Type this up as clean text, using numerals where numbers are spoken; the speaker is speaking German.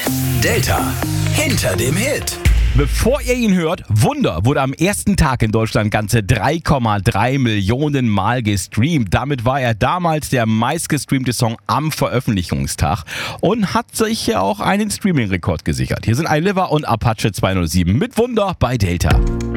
Delta hinter dem Hit. Bevor ihr ihn hört, Wunder wurde am ersten Tag in Deutschland ganze 3,3 Millionen Mal gestreamt. Damit war er damals der meistgestreamte Song am Veröffentlichungstag und hat sich ja auch einen Streaming-Rekord gesichert. Hier sind iLiver und Apache 207 mit Wunder bei Delta.